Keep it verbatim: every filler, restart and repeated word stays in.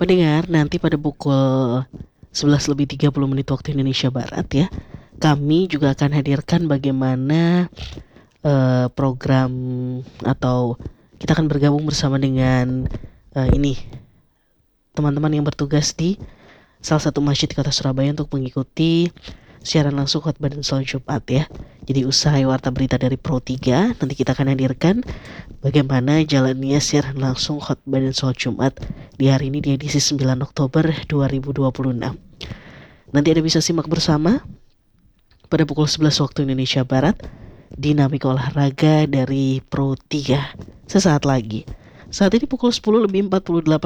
pendengar, nanti pada pukul sebelas lebih tiga puluh menit waktu Indonesia Barat ya, kami juga akan hadirkan bagaimana uh, program atau kita akan bergabung bersama dengan uh, ini teman-teman yang bertugas di salah satu masjid di kota Surabaya untuk mengikuti siaran langsung khotbah dan sholat Jumat ya. Jadi usai warta berita dari Pro tiga, nanti kita akan hadirkan bagaimana jalannya siaran langsung khotbah dan sholat Jumat di hari ini di edisi sembilan Oktober dua ribu dua puluh enam. Nanti Anda bisa simak bersama pada pukul sebelas waktu Indonesia Barat dinamika olahraga dari Pro tiga sesaat lagi. Saat ini pukul sepuluh lebih empat puluh delapan